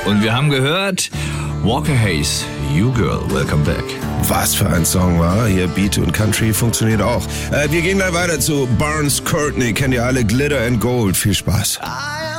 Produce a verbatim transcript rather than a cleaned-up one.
Und wir haben gehört, Walker Hayes, You Girl, Welcome Back. Was für ein Song war. Hier Beat und Country funktioniert auch. Äh, wir gehen gleich weiter zu Barnes Courtney. Kennt ihr alle? Glitter and Gold. Viel Spaß.